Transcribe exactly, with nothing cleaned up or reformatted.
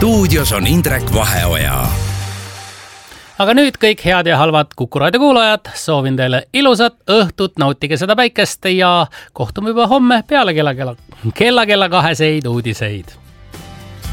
stuudios on Indrek Vaheoja. Aga nüüd kõik head ja halvad Kuku Raadio kuulajad, soovin teile ilusat õhtut, nautige seda päikest ja kohtume juba homme peale kella kella, kella, kella kaheseid uudiseid.